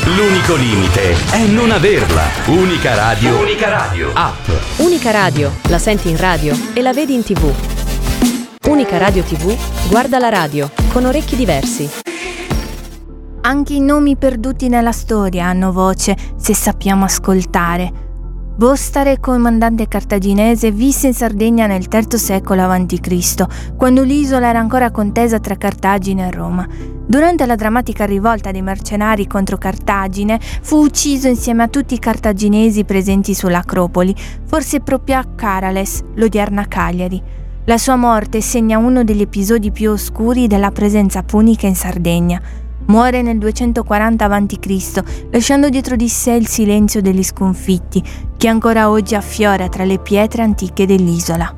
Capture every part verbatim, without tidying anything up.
L'unico limite è non averla. Unica Radio. Unica Radio. App. Unica Radio, la senti in radio e la vedi in tivù. Unica Radio tivù, guarda la radio, con orecchi diversi. Anche i nomi perduti nella storia hanno voce se sappiamo ascoltare. Bostare, comandante cartaginese, visse in Sardegna nel terzo secolo avanti Cristo, quando l'isola era ancora contesa tra Cartagine e Roma. Durante la drammatica rivolta dei mercenari contro Cartagine, fu ucciso insieme a tutti i cartaginesi presenti sull'Acropoli, forse proprio a Carales, l'odierna Cagliari. La sua morte segna uno degli episodi più oscuri della presenza punica in Sardegna. Muore nel duecentoquaranta avanti Cristo, lasciando dietro di sé il silenzio degli sconfitti, che ancora oggi affiora tra le pietre antiche dell'isola.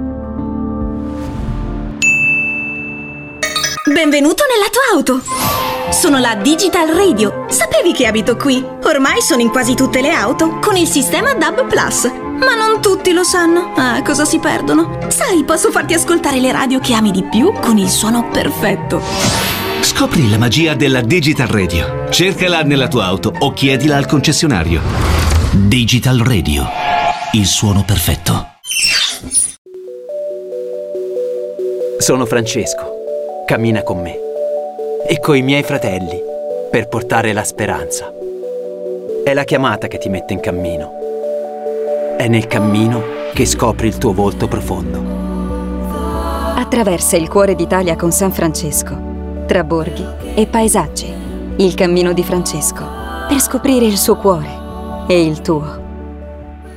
Benvenuto nella tua auto! Sono la Digital Radio. Sapevi che abito qui? Ormai sono in quasi tutte le auto con il sistema D A B Plus. Ma non tutti lo sanno. Ah, cosa si perdono? Sai, posso farti ascoltare le radio che ami di più con il suono perfetto. Scopri la magia della Digital Radio. Cercala nella tua auto o chiedila al concessionario. Digital Radio. Il suono perfetto. Sono Francesco. Cammina con me e coi miei fratelli per portare la speranza. È la chiamata che ti mette in cammino. È nel cammino che scopri il tuo volto profondo. Attraversa il cuore d'Italia con San Francesco, tra borghi e paesaggi. Il cammino di Francesco, per scoprire il suo cuore e il tuo.